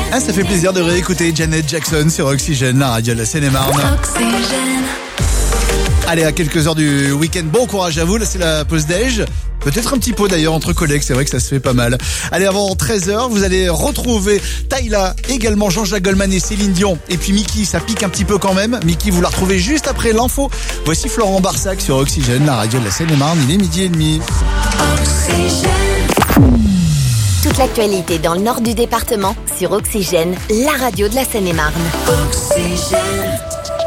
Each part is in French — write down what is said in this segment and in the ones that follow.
Ah, ça fait plaisir de réécouter Janet Jackson sur Oxygène, la radio de la Seine-et-Marne. Allez, à quelques heures du week-end, bon courage à vous, là c'est la pause déj. Peut-être un petit pot d'ailleurs entre collègues, c'est vrai que ça se fait pas mal. Allez, avant 13h, vous allez retrouver Tyla, également Jean-Jacques Goldman et Céline Dion. Et puis Mickey, ça pique un petit peu quand même. Mickey, vous la retrouvez juste après l'info. Voici Florent Barsac sur Oxygène, la radio de la Seine-et-Marne, il est 12h30. Toute l'actualité dans le nord du département sur Oxygène, la radio de la Seine-et-Marne. Oxygène.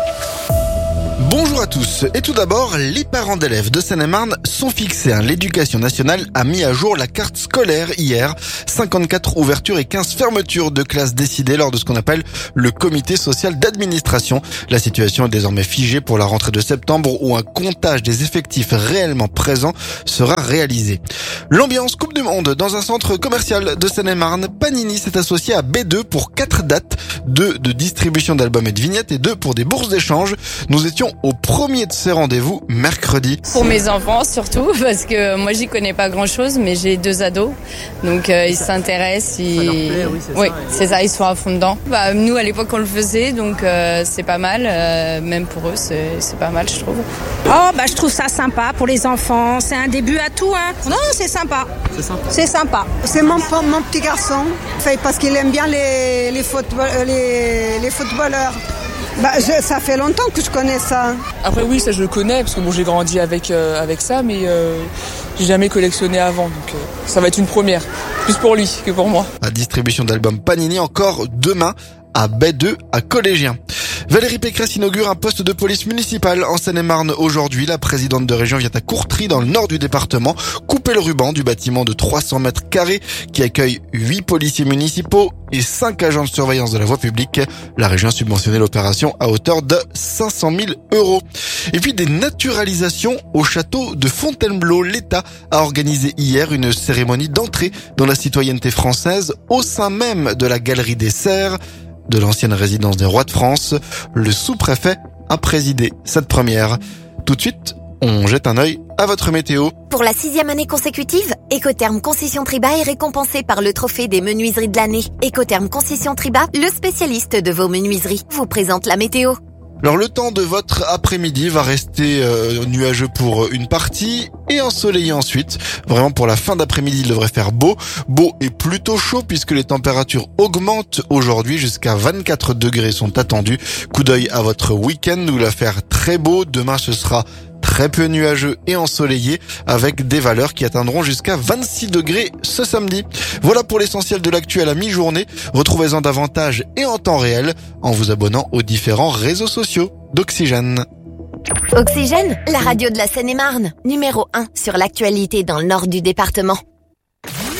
Bonjour à tous. Et tout d'abord, les parents d'élèves de Seine-et-Marne sont fixés. L'éducation nationale a mis à jour la carte scolaire hier. 54 ouvertures et 15 fermetures de classes décidées lors de ce qu'on appelle le comité social d'administration. La situation est désormais figée pour la rentrée de septembre où un comptage des effectifs réellement présents sera réalisé. L'ambiance Coupe du Monde dans un centre commercial de Seine-et-Marne. Panini s'est associé à B2 pour 4 dates, 2 de distribution d'albums et de vignettes et 2 pour des bourses d'échange. Nous étions au premier de ces rendez-vous mercredi. Pour mes enfants surtout, parce que moi j'y connais pas grand-chose, mais j'ai 2 ados, donc ils s'intéressent. Ça leur plaît, oui, c'est ça, ils sont à fond dedans. Nous à l'époque on le faisait, donc c'est pas mal, même pour eux c'est pas mal je trouve. Je trouve ça sympa pour les enfants, c'est un début à tout. Non, c'est sympa. C'est sympa. C'est mon petit garçon, parce qu'il aime bien les footballeurs. Ça fait longtemps que je connais ça. Après oui, ça je le connais parce que j'ai grandi avec ça, mais j'ai jamais collectionné avant, donc ça va être une première, plus pour lui que pour moi. La distribution d'albums Panini encore demain à B2 à Collégien. Valérie Pécresse inaugure un poste de police municipale en Seine-et-Marne aujourd'hui. La présidente de région vient à Courtry, dans le nord du département, couper le ruban du bâtiment de 300 mètres carrés qui accueille 8 policiers municipaux et 5 agents de surveillance de la voie publique. La région a subventionné l'opération à hauteur de 500 000 €. Et puis des naturalisations au château de Fontainebleau. L'État a organisé hier une cérémonie d'entrée dans la citoyenneté française au sein même de la galerie des Serres, de l'ancienne résidence des rois de France. Le sous-préfet a présidé cette première. Tout de suite, on jette un œil à votre météo. Pour la 6e année consécutive, Écotherm Concession Triba est récompensé par le trophée des menuiseries de l'année. Écotherm Concession Triba, le spécialiste de vos menuiseries, vous présente la météo. Alors le temps de votre après-midi va rester nuageux pour une partie et ensoleillé ensuite. Vraiment pour la fin d'après-midi, il devrait faire beau et plutôt chaud puisque les températures augmentent aujourd'hui jusqu'à 24 degrés sont attendus. Coup d'œil à votre week-end où il va faire très beau. Demain ce sera très peu nuageux et ensoleillé avec des valeurs qui atteindront jusqu'à 26 degrés ce samedi. Voilà pour l'essentiel de l'actu à la mi-journée. Retrouvez-en davantage et en temps réel en vous abonnant aux différents réseaux sociaux d'Oxygène. Oxygène, la radio de la Seine-et-Marne, numéro 1 sur l'actualité dans le nord du département.